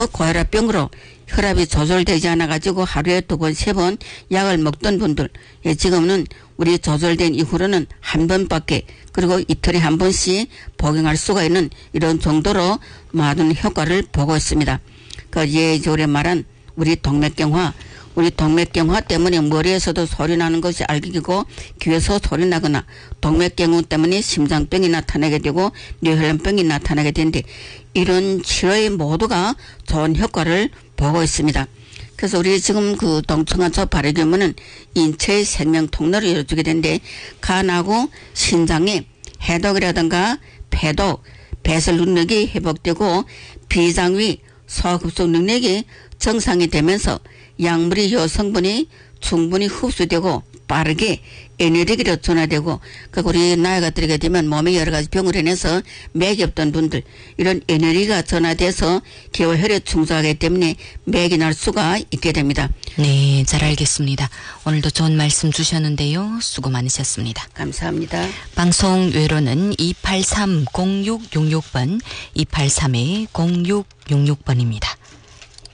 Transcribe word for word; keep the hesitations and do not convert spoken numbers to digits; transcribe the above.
고혈압병으로 혈압이 조절되지 않아 가지고 하루에 두 번, 세 번 약을 먹던 분들, 예, 지금은 우리 조절된 이후로는 한 번밖에, 그리고 이틀에 한 번씩 복용할 수가 있는 이런 정도로 많은 효과를 보고 있습니다. 그 예전에 말한 우리 동맥경화, 우리 동맥경화 때문에 머리에서도 소리 나는 것이 알기고 귀에서 소리 나거나 동맥경화 때문에 심장병이 나타나게 되고 뇌혈관병이 나타나게 되는데 이런 치료의 모두가 좋은 효과를 보고 있습니다. 그래서 우리 지금 그 동청환초 바르기면은 인체의 생명 통로를 열어주게 되는데 간하고 신장의 해독이라든가 폐독, 배설 능력이 회복되고 비장위 소화흡수 능력이 정상이 되면서 약물의 효성분이 충분히 흡수되고 빠르게 에너지로 전환되고, 그 우리 나이가 들게 되면 몸에 여러 가지 병으로 인해서 맥이 없던 분들 이런 에너지가 전환돼서 기와 혈액 충족하기 때문에 맥이 날 수가 있게 됩니다. 네, 잘 알겠습니다. 오늘도 좋은 말씀 주셨는데요. 수고 많으셨습니다. 감사합니다. 방송 외로는 이팔삼 공육육육 번, 이팔삼 공육육육 번입니다.